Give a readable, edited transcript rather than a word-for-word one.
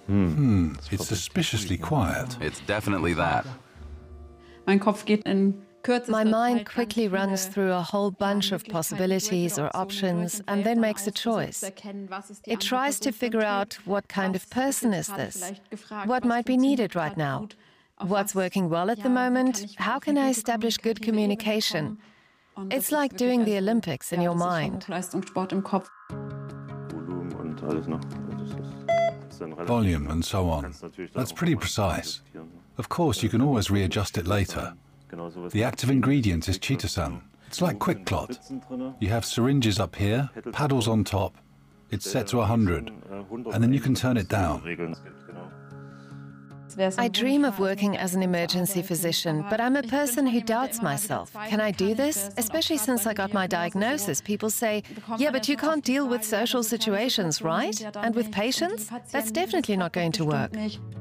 It's suspiciously quiet. It's definitely that. My mind quickly runs through a whole bunch of possibilities or options and then makes a choice. It tries to figure out what kind of person is this, what might be needed right now, what's working well at the moment, how can I establish good communication. It's like doing the Olympics in your mind. Volume and so on. That's pretty precise. Of course, you can always readjust it later. The active ingredient is chitosan. It's like quick clot. You have syringes up here, paddles on top. It's set to 100, and then you can turn it down. I dream of working as an emergency physician, but I'm a person who doubts myself. Can I do this? Especially since I got my diagnosis, people say, yeah, but you can't deal with social situations, right? And with patients? That's definitely not going to work.